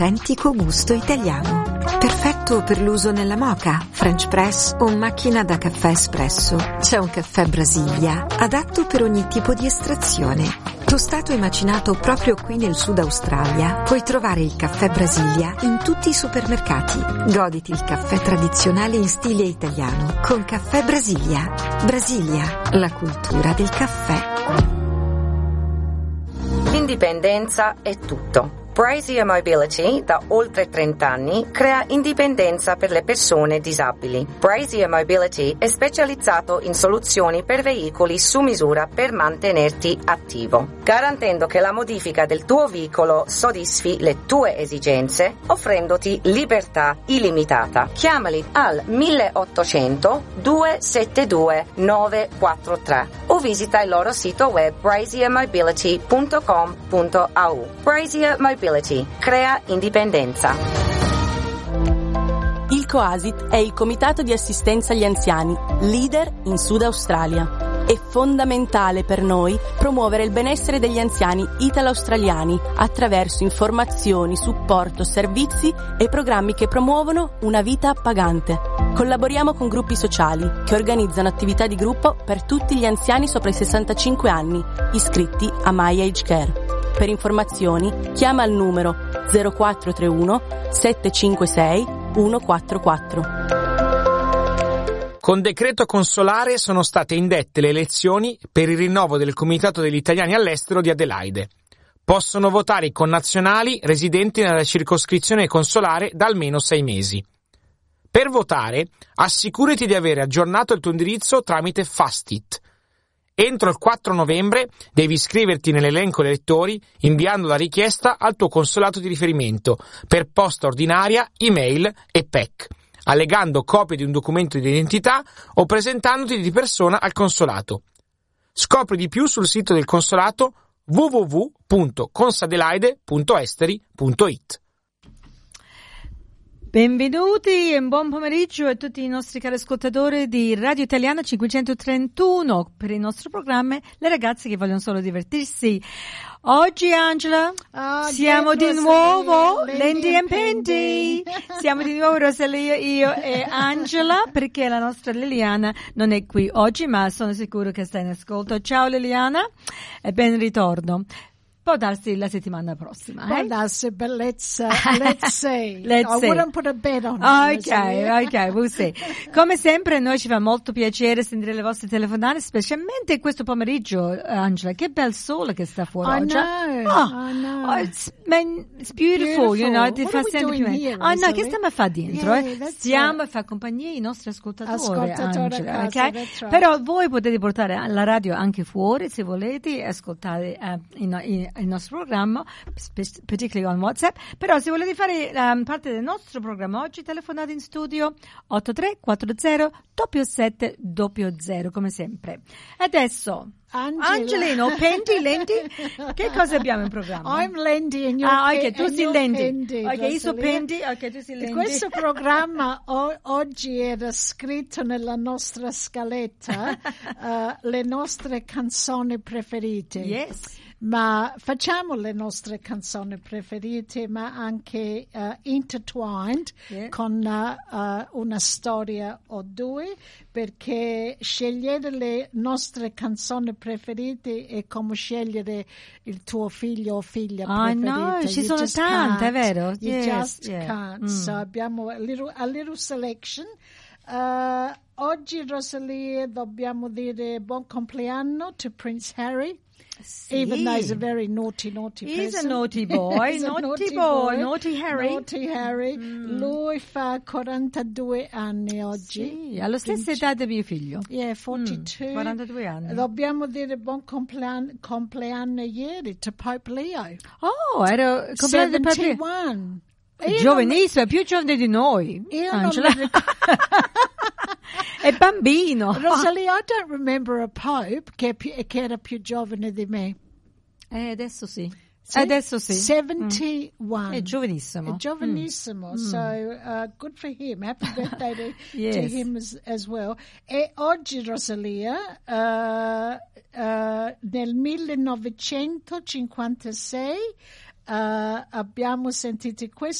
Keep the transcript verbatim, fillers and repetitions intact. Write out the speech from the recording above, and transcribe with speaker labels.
Speaker 1: Autentico gusto italiano. Perfetto per l'uso nella moka, French press o macchina da caffè espresso. C'è un caffè Brasilia, adatto per ogni tipo di estrazione. Tostato e macinato proprio qui nel Sud Australia, puoi trovare il caffè Brasilia in tutti i supermercati. Goditi il caffè tradizionale in stile italiano con Caffè Brasilia. Brasilia, la cultura del caffè.
Speaker 2: L'indipendenza è tutto. Brazier Mobility, da oltre trenta anni, crea indipendenza per le persone disabili. Brazier Mobility è specializzato in soluzioni per veicoli su misura per mantenerti attivo, garantendo che la modifica del tuo veicolo soddisfi le tue esigenze, offrendoti libertà illimitata. Chiamali al milleottocento duecentosettantadue novecentoquarantatré o visita il loro sito web brazier mobility punto com punto a u. Brazier Mobility crea indipendenza.
Speaker 3: Il COASIT è il Comitato di Assistenza agli Anziani, leader in Sud Australia. È fondamentale per noi promuovere il benessere degli anziani italo-australiani attraverso informazioni, supporto, servizi e programmi che promuovono una vita appagante. Collaboriamo con gruppi sociali che organizzano attività di gruppo per tutti gli anziani sopra i sessantacinque anni, iscritti a My Age Care. Per informazioni chiama al numero zero quattro tre uno sette cinque sei uno quattro quattro.
Speaker 4: Con decreto consolare sono state indette le elezioni per il rinnovo del Comitato degli Italiani all'estero di Adelaide. Possono votare i connazionali residenti nella circoscrizione consolare da almeno sei mesi. Per votare, assicurati di avere aggiornato il tuo indirizzo tramite FastIt. Entro il quattro novembre devi iscriverti nell'elenco elettori inviando la richiesta al tuo consolato di riferimento per posta ordinaria, email e P E C, allegando copie di un documento di identità o presentandoti di persona al consolato. Scopri di più sul sito del consolato w w w punto consadelaide punto esteri punto i t.
Speaker 5: Benvenuti e buon pomeriggio a tutti i nostri cari ascoltatori di Radio Italiana cinquecentotrentuno per il nostro programma Le ragazze che vogliono solo divertirsi. Oggi, Angela, oh, siamo di nuovo Lendi e Pendi. Siamo di nuovo Rosalia, io e Angela, perché la nostra Liliana non è qui oggi, ma sono sicuro che sta in ascolto. Ciao Liliana e ben ritorno. Può darsi la settimana prossima.
Speaker 6: Può
Speaker 5: eh?
Speaker 6: darsi, but let's, uh, let's see.
Speaker 5: Let's
Speaker 6: I
Speaker 5: see.
Speaker 6: wouldn't put a bet on it.
Speaker 5: Ok, ok, we'll see. Come sempre, noi ci fa molto piacere sentire le vostre telefonate, specialmente questo pomeriggio, Angela. Che bel sole che sta fuori
Speaker 6: I
Speaker 5: oggi.
Speaker 6: know,
Speaker 5: Oh,
Speaker 6: I know.
Speaker 5: Oh, it's, man, it's beautiful,
Speaker 6: Beautiful.
Speaker 5: you know. Ti
Speaker 6: What
Speaker 5: fa
Speaker 6: are we
Speaker 5: sempre
Speaker 6: doing
Speaker 5: più
Speaker 6: here,
Speaker 5: Ah, no,
Speaker 6: Rosalie?
Speaker 5: che stiamo a fare dentro?
Speaker 6: Yeah,
Speaker 5: eh?
Speaker 6: that's
Speaker 5: Stiamo
Speaker 6: right.
Speaker 5: a fare compagnia ai nostri ascoltatori,
Speaker 6: Ascoltatori
Speaker 5: Angela,
Speaker 6: a casa,
Speaker 5: ok?
Speaker 6: that's right.
Speaker 5: Però voi potete portare la radio anche fuori, se volete, e ascoltare uh, il, il, il nostro programma, spe- particolarly on WhatsApp. Però se volete fare um, parte del nostro programma oggi, telefonate in studio otto tre quattro zero sette sette zero zero come sempre. Adesso
Speaker 6: Angela.
Speaker 5: Angelino, Pendi, Lendi, che cosa abbiamo in programma?
Speaker 6: I'm Lendi and you're
Speaker 5: Ah, ok,
Speaker 6: Pe-
Speaker 5: tu
Speaker 6: and
Speaker 5: sei
Speaker 6: you're
Speaker 5: Lendi.
Speaker 6: Pendi,
Speaker 5: Ok, io sono
Speaker 6: Rosalia.
Speaker 5: Pendi, ok, tu sei Lendi.
Speaker 6: Questo programma o- oggi era scritto nella nostra scaletta, uh, le nostre canzoni preferite.
Speaker 5: Yes.
Speaker 6: Ma facciamo le nostre canzoni preferite, ma anche uh, intertwined
Speaker 5: Yeah.
Speaker 6: con uh, uh, una storia o due, perché scegliere le nostre canzoni preferite è come scegliere il tuo figlio o figlia
Speaker 5: I
Speaker 6: preferita.
Speaker 5: know, ci
Speaker 6: You
Speaker 5: sono
Speaker 6: just
Speaker 5: tante, è
Speaker 6: can't.
Speaker 5: vero?
Speaker 6: You
Speaker 5: Yes,
Speaker 6: just
Speaker 5: yeah.
Speaker 6: can't.
Speaker 5: Mm.
Speaker 6: So abbiamo a little, a little selection. Uh, oggi, Rosalia, dobbiamo dire buon compleanno to Prince Harry.
Speaker 5: Sì.
Speaker 6: Even though he's a very naughty, naughty
Speaker 5: He's
Speaker 6: person.
Speaker 5: a naughty boy,
Speaker 6: He's a
Speaker 5: naughty boy, naughty Harry.
Speaker 6: Naughty Harry.
Speaker 5: Mm.
Speaker 6: Lui fa quarantadue anni oggi.
Speaker 5: Sì, alla stessa età di mio figlio.
Speaker 6: Yeah, quarantadue.
Speaker 5: Mm, quarantadue anni.
Speaker 6: Dobbiamo dire buon compleanno, compleanno ieri to Pope Leo.
Speaker 5: Oh, era il compleanno di Padre.
Speaker 6: settantuno. Io
Speaker 5: Giovanissimo, è più giovane di noi.
Speaker 6: Io non
Speaker 5: Angela.
Speaker 6: mi ricordo.
Speaker 5: È bambino.
Speaker 6: Rosalie, I don't remember a Pope che, è più- che era più giovane di me.
Speaker 5: Eh, adesso sì.
Speaker 6: Sì?
Speaker 5: Adesso sì.
Speaker 6: settantuno.
Speaker 5: Mm. È giovanissimo.
Speaker 6: È giovanissimo.
Speaker 5: Mm.
Speaker 6: So, uh, good for him. Happy birthday to,
Speaker 5: Yes.
Speaker 6: to him as, as well. E oggi, Rosalia, uh, uh, nel millenovecentocinquantasei, uh, abbiamo sentito questo